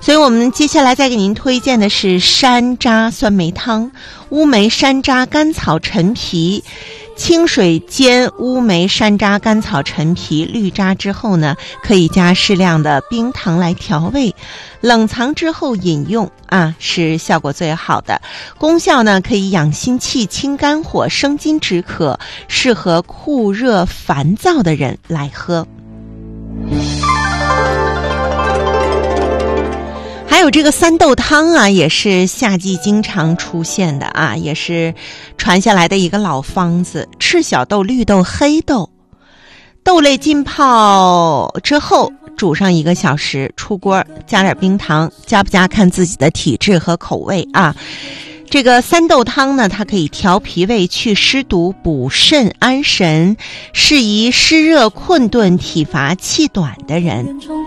所以我们接下来再给您推荐的是山楂酸梅汤。乌梅、山楂、甘草、陈皮，清水煎乌梅、山楂、甘草、陈皮滤渣之后呢，可以加适量的冰糖来调味，冷藏之后饮用是效果最好的。功效呢可以养心气、清肝火、生津止渴，适合酷热烦躁的人来喝。还有这个三豆汤也是夏季经常出现的也是传下来的一个老方子。赤小豆、绿豆、黑豆，豆类浸泡之后煮上1个小时，出锅加点冰糖，加不加看自己的体质和口味这个三豆汤呢，它可以调脾胃、去湿毒、补肾、安神，适宜湿热困顿、体乏气短的人。